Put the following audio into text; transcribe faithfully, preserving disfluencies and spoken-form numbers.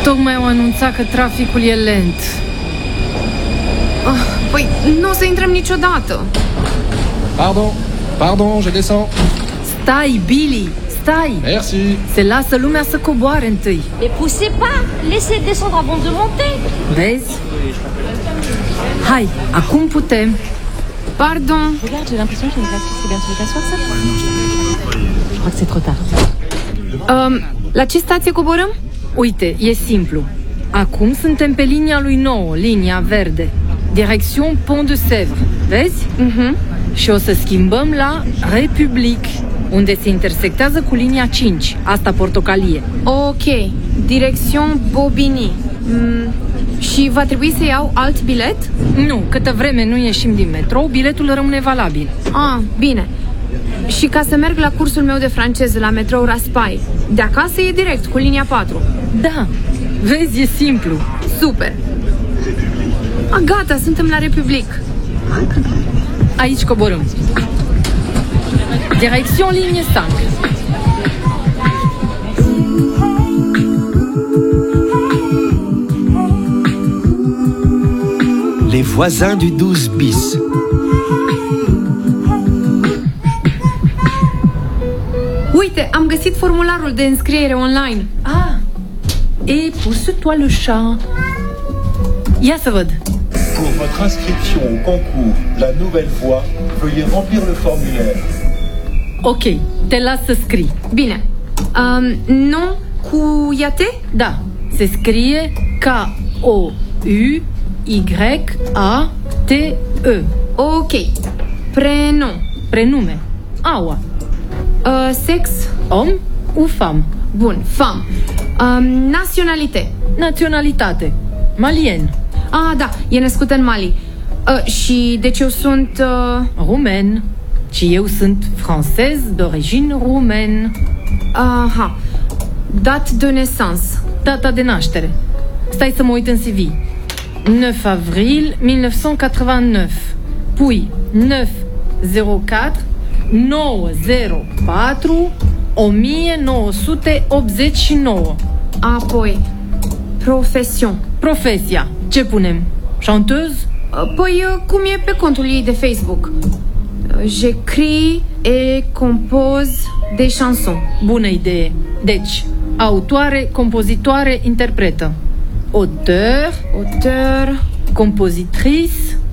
Tocmai au anunțat că traficul e lent. Oh, păi, nu o să intrăm niciodată. Pardon, pardon, je descends. Stai, Billy, stai. Merci. Se lasă lumea să coboare întâi. Mais poussez pas, laissez descendre avant de monter. Vezi? Hai, acum putem. Pardon. Regarde, j'ai l'impression qu'il y a une place qui s'est bien sur t'asseoir, ça. Je crois que c'est trop tard. Um, la ce stație coborăm? Uite, e simplu. Acum suntem pe linia lui nouă, linia verde. Direcțion Pont de Sèvres. Vezi? Mhm. Și o să schimbăm la Republic, unde se intersectează cu linia cinci, asta portocalie. Ok, direcțion Bobigny. Mm, și va trebui să iau alt bilet? Nu, câtă vreme nu ieșim din metrou, biletul rămâne valabil. Ah, bine. Și ca să merg la cursul meu de franceză la metrou Raspail, de acasă e direct cu linia patru. Da, vezi, e simplu. Super. A, gata, suntem la Republic. Aici coborâm. Direction linie cinci. Les voisins du douze bis. Uite, am găsit formularul de înscriere online. Ah, et pousse-toi le chat. Ia să văd. Pour votre inscription au concours La Nouvelle Voie, veuillez remplir le formulaire. Ok, te las să scrii. Bine. Um, nu cu iate? Da, se scrie K O U Y A T E. Ok. Prenom. Prenume. Aua. Uh, sex. Om ou femme. Bun, femme. Um, naționalitate. Naționalitate. Malien. Ah, da, e născută în Mali. Uh, și deci eu sunt... Uh... Rumen. Și eu sunt francez d'origine roumaine. Aha. Date de naissance. Data de naștere. Stai să mă uit în C V. nouă avril mille neuf cent quatre-vingt-neuf. Puis nouă zero patru nouă zero patru o mie nouă sute optzeci și nouă. Apoi, profesion. Profesia. Ce punem? Chanteuse? Păi, cum e pe contul ei de Facebook? J'écris et compose des chansons. Bună idee. Deci, autoare, compozitoare, interpretă. Auteur, Auteur, compozitrice,